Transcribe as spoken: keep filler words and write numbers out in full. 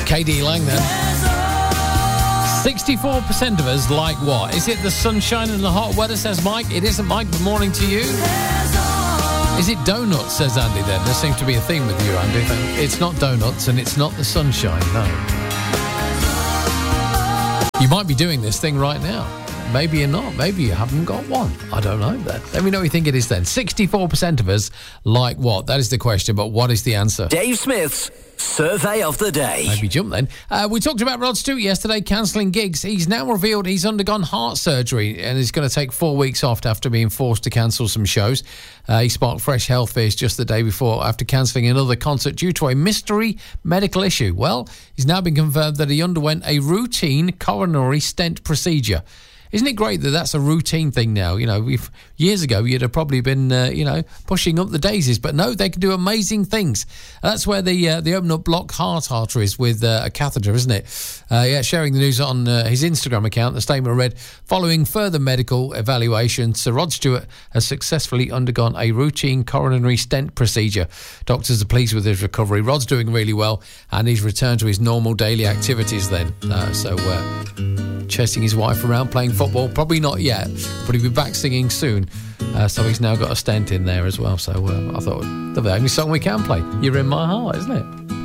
K D Lang then. sixty-four percent of us like what? Is it the sunshine and the hot weather, says Mike? It isn't, Mike. Good morning to you. Is it donuts, says Andy then? There seems to be a theme with you, Andy. It's not donuts and it's not the sunshine, no. You might be doing this thing right now. Maybe you're not. Maybe you haven't got one. I don't know then. Let me know what you think it is then. sixty-four percent of us like what? That is the question, but what is the answer? Dave Smith's Survey of the Day. Maybe jump then. Uh, we talked about Rod Stewart yesterday, cancelling gigs. He's now revealed he's undergone heart surgery and is going to take four weeks off after being forced to cancel some shows. Uh, he sparked fresh health fears just the day before after cancelling another concert due to a mystery medical issue. Well, he's now been confirmed that he underwent a routine coronary stent procedure. Isn't it great that that's a routine thing now? You know, if years ago you'd have probably been, uh, you know, pushing up the daisies, but no, they can do amazing things. That's where they uh, they open up blocked heart arteries with uh, a catheter, isn't it? Uh, yeah, sharing the news on uh, his Instagram account. The statement read, following further medical evaluation, Sir Rod Stewart has successfully undergone a routine coronary stent procedure. Doctors are pleased with his recovery. Rod's doing really well, and he's returned to his normal daily activities then. Uh, so, uh, chasing his wife around, playing football, probably not yet, but he'll be back singing soon. Uh, so he's now got a stent in there as well. So uh, I thought, the only song we can play, You're in My Heart, isn't it?